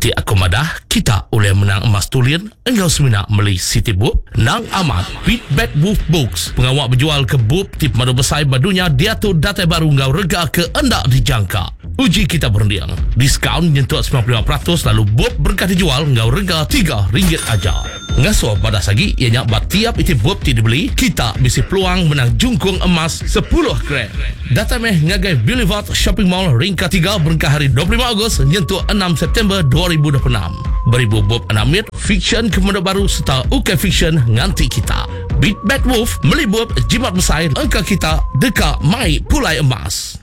Iti aku madah, kita oleh menang emas tulian, engkau semina beli City Book, nang amat, Beat Bad Wolf Books, pengawak berjual ke book tip madu besar badunya, dia tu data baru engkau rega ke endak dijangka. Uji kita berundiang, diskaun nyentuh 95%, lalu book berkah dijual, engkau rega RM3 aja. Ngasuh pada sagi, ianya tiap iti book ti dibeli, kita bisi peluang menang jungkung emas 10 gram. Data meh ngagai Boulevard Shopping Mall ringka 3 berkah hari 25 Ogos nyentuh 6 September 2026. Beribu bob anamit, fiction kemudian baru serta UK fiction nganti kita. Beat Bad Wolf, melibut jimat besar, angka kita deka mai pulai emas.